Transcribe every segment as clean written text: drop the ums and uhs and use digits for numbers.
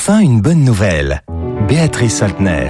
Enfin une bonne nouvelle. Béatrice Saltner.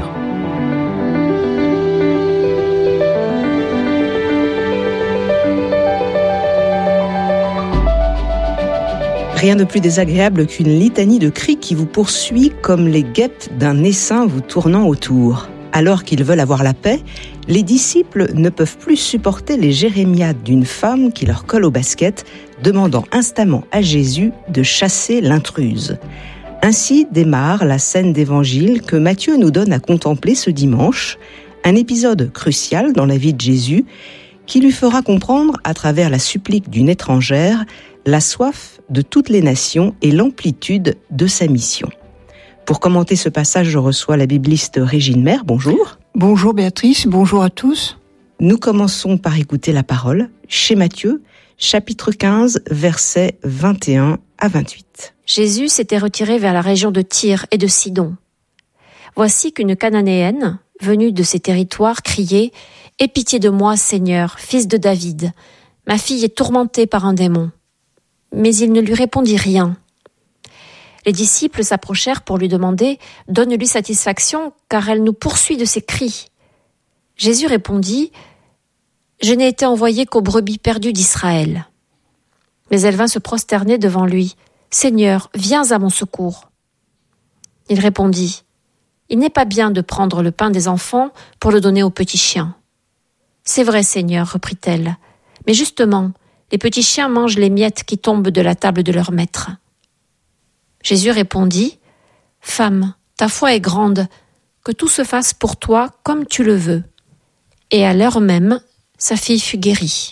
Rien de plus désagréable qu'une litanie de cris qui vous poursuit comme les guêpes d'un essaim vous tournant autour. Alors qu'ils veulent avoir la paix, les disciples ne peuvent plus supporter les jérémiades d'une femme qui leur colle au basket, demandant instamment à Jésus de chasser l'intruse. Ainsi démarre la scène d'évangile que Matthieu nous donne à contempler ce dimanche, un épisode crucial dans la vie de Jésus qui lui fera comprendre, à travers la supplique d'une étrangère, la soif de toutes les nations et l'amplitude de sa mission. Pour commenter ce passage, je reçois la bibliste Régine Maire. Bonjour. Bonjour Béatrice, bonjour à tous. Nous commençons par écouter la parole chez Matthieu, chapitre 15, versets 21 à 28. Jésus s'était retiré vers la région de Tyr et de Sidon. Voici qu'une Cananéenne, venue de ces territoires, criait « Aie pitié de moi, Seigneur, fils de David. Ma fille est tourmentée par un démon. » Mais il ne lui répondit rien. Les disciples s'approchèrent pour lui demander « Donne-lui satisfaction, car elle nous poursuit de ses cris. » Jésus répondit « Je n'ai été envoyé qu'aux brebis perdues d'Israël. » Mais elle vint se prosterner devant lui. « Seigneur, viens à mon secours. » Il répondit « Il n'est pas bien de prendre le pain des enfants pour le donner aux petits chiens. »« C'est vrai, Seigneur, reprit-elle, mais justement, les petits chiens mangent les miettes qui tombent de la table de leur maître. » Jésus répondit « Femme, ta foi est grande, que tout se fasse pour toi comme tu le veux. » Et à l'heure même, sa fille fut guérie.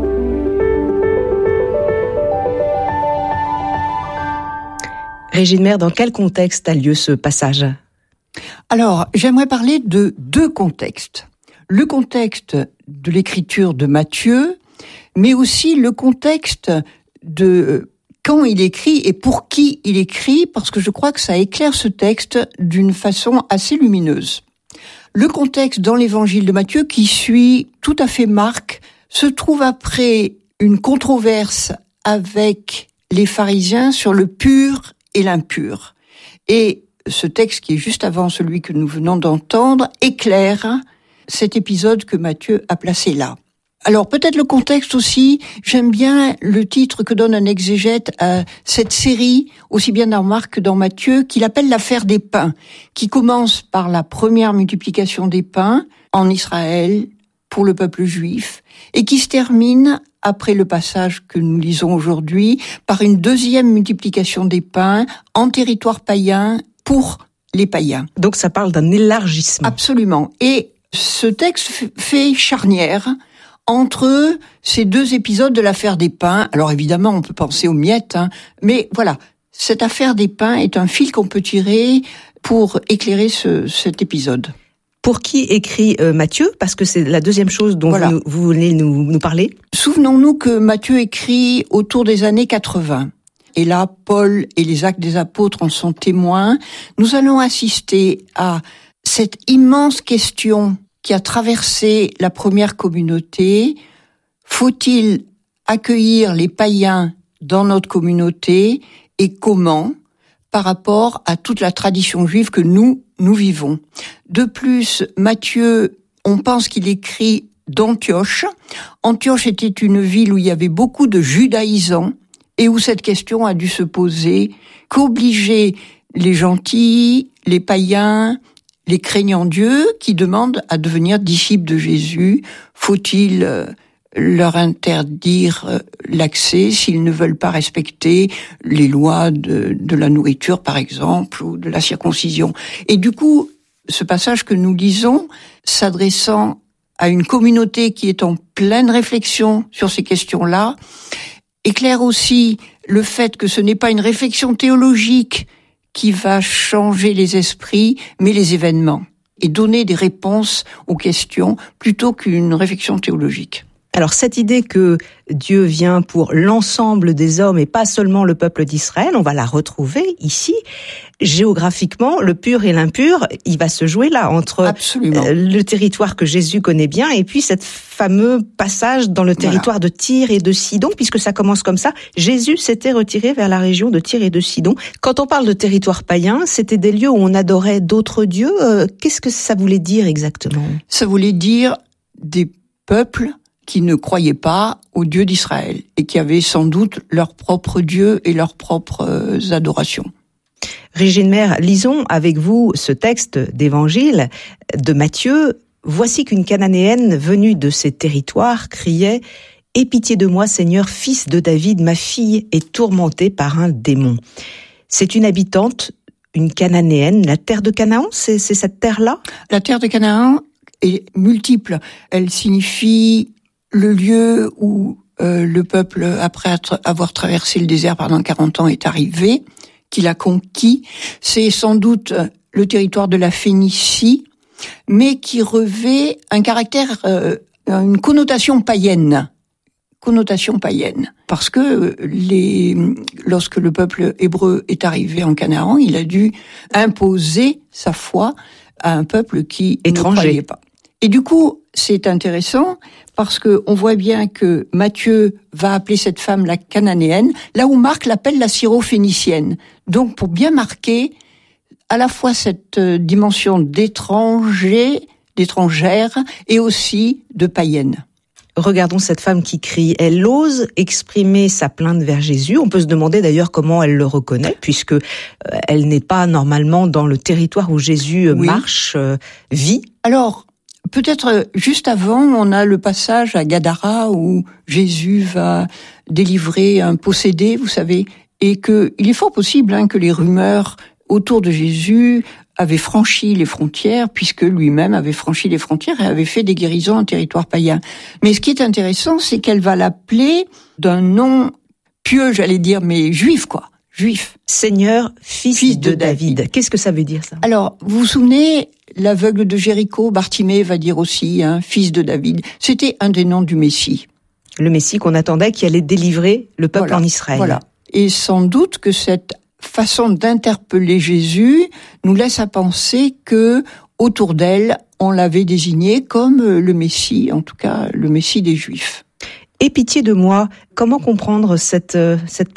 Régine Maire, dans quel contexte a lieu ce passage ? Alors, j'aimerais parler de deux contextes. Le contexte de l'écriture de Matthieu, mais aussi le contexte de quand il écrit et pour qui il écrit, parce que je crois que ça éclaire ce texte d'une façon assez lumineuse. Le contexte dans l'évangile de Matthieu, qui suit tout à fait Marc, se trouve après une controverse avec les pharisiens sur le pur et l'impur. Et ce texte, qui est juste avant celui que nous venons d'entendre, éclaire cet épisode que Matthieu a placé là. Alors peut-être le contexte aussi, j'aime bien le titre que donne un exégète à cette série, aussi bien dans Marc que dans Matthieu, qu'il appelle l'affaire des pains, qui commence par la première multiplication des pains en Israël pour le peuple juif, et qui se termine, après le passage que nous lisons aujourd'hui, par une deuxième multiplication des pains en territoire païen pour les païens. Donc ça parle d'un élargissement. Absolument. Et ce texte fait charnière entre ces deux épisodes de l'affaire des pains. Alors évidemment, on peut penser aux miettes, mais voilà, cette affaire des pains est un fil qu'on peut tirer pour éclairer cet épisode. Pour qui écrit Matthieu ? Parce que c'est la deuxième chose dont voilà. vous voulez nous parler. Souvenons-nous que Matthieu écrit autour des années 80. Et là, Paul et les Actes des Apôtres en sont témoins. Nous allons assister à cette immense question qui a traversé la première communauté. Faut-il accueillir les païens dans notre communauté et comment, par rapport à toute la tradition juive que nous vivons. De plus, Matthieu, on pense qu'il écrit d'Antioche. Antioche était une ville où il y avait beaucoup de judaïsants et où cette question a dû se poser, qu'obliger les gentils, les païens, les craignants Dieu qui demandent à devenir disciples de Jésus. Faut-il leur interdire l'accès s'ils ne veulent pas respecter les lois de la nourriture, par exemple, ou de la circoncision. Et du coup, ce passage que nous lisons, s'adressant à une communauté qui est en pleine réflexion sur ces questions-là, éclaire aussi le fait que ce n'est pas une réflexion théologique qui va changer les esprits, mais les événements, et donner des réponses aux questions plutôt qu'une réflexion théologique. Alors cette idée que Dieu vient pour l'ensemble des hommes et pas seulement le peuple d'Israël, on va la retrouver ici. Géographiquement, le pur et l'impur, il va se jouer là entre le territoire que Jésus connaît bien et puis cette fameux passage dans le territoire de Tyr et de Sidon, puisque ça commence comme ça. Jésus s'était retiré vers la région de Tyr et de Sidon. Quand on parle de territoire païen, c'était des lieux où on adorait d'autres dieux. Qu'est-ce que ça voulait dire exactement ? Ça voulait dire des peuples qui ne croyaient pas au Dieu d'Israël et qui avaient sans doute leur propre Dieu et leurs propres adorations. Régine Maire, lisons avec vous ce texte d'évangile de Matthieu. Voici qu'une Cananéenne venue de ces territoires criait « Aie pitié de moi, Seigneur, fils de David, ma fille est tourmentée par un démon. » C'est une habitante, une Cananéenne, la terre de Canaan, c'est cette terre-là ? La terre de Canaan est multiple. Elle signifie le lieu où le peuple, après avoir traversé le désert pendant 40 ans, est arrivé, qu'il a conquis. C'est sans doute le territoire de la Phénicie, mais qui revêt un caractère, une connotation païenne. Parce que lorsque le peuple hébreu est arrivé en Canaan, il a dû imposer sa foi à un peuple qui ne croyait pas. Et du coup, c'est intéressant parce que on voit bien que Matthieu va appeler cette femme la Cananéenne, là où Marc l'appelle la Syro-Phénicienne. Donc, pour bien marquer à la fois cette dimension d'étrangère et aussi de païenne. Regardons cette femme qui crie. Elle ose exprimer sa plainte vers Jésus. On peut se demander d'ailleurs comment elle le reconnaît, puisque elle n'est pas normalement dans le territoire où Jésus marche, vit. Alors, peut-être juste avant, on a le passage à Gadara où Jésus va délivrer un possédé, vous savez, et que il est fort possible que les rumeurs autour de Jésus avaient franchi les frontières, puisque lui-même avait franchi les frontières et avait fait des guérisons en territoire païen. Mais ce qui est intéressant, c'est qu'elle va l'appeler d'un nom pieux, j'allais dire, mais juif, quoi. Juif. Seigneur, fils de David. Qu'est-ce que ça veut dire, ça ? Alors, vous vous souvenez, l'aveugle de Jéricho, Bartimée, va dire aussi, fils de David. C'était un des noms du Messie. Le Messie qu'on attendait, qui allait délivrer le peuple en Israël. Voilà. Et sans doute que cette façon d'interpeller Jésus nous laisse à penser que, autour d'elle, on l'avait désigné comme le Messie, en tout cas le Messie des Juifs. Aie pitié de moi. Comment comprendre cette parole ?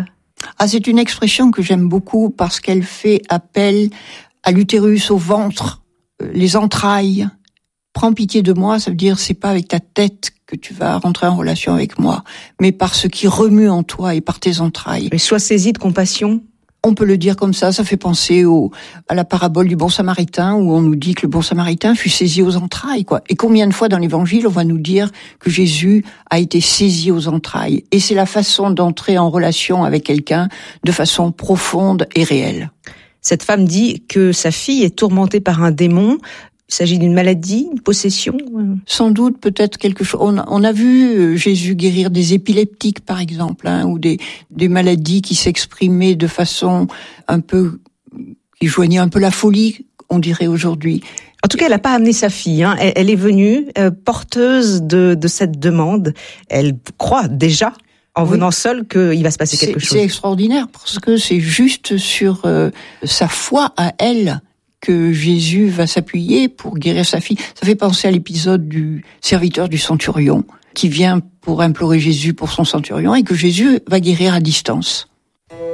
C'est une expression que j'aime beaucoup parce qu'elle fait appel à l'utérus, au ventre, les entrailles. Prends pitié de moi, ça veut dire c'est pas avec ta tête que tu vas rentrer en relation avec moi, mais par ce qui remue en toi et par tes entrailles. Mais sois saisi de compassion. On peut le dire comme ça fait penser à la parabole du bon samaritain où on nous dit que le bon samaritain fut saisi aux entrailles, quoi. Et combien de fois dans l'évangile on va nous dire que Jésus a été saisi aux entrailles. Et c'est la façon d'entrer en relation avec quelqu'un de façon profonde et réelle. Cette femme dit que sa fille est tourmentée par un démon. Il s'agit d'une maladie, une possession ? Sans doute, peut-être quelque chose. On a vu Jésus guérir des épileptiques, par exemple, ou des maladies qui s'exprimaient de façon un peu, qui joignaient un peu la folie, on dirait aujourd'hui. En tout cas, elle n'a pas amené sa fille. Elle est venue porteuse de cette demande. Elle croit déjà, en venant seule, qu'il va se passer quelque chose. C'est extraordinaire, parce que c'est juste sur sa foi à elle que Jésus va s'appuyer pour guérir sa fille. Ça fait penser à l'épisode du serviteur du centurion qui vient pour implorer Jésus pour son centurion et que Jésus va guérir à distance.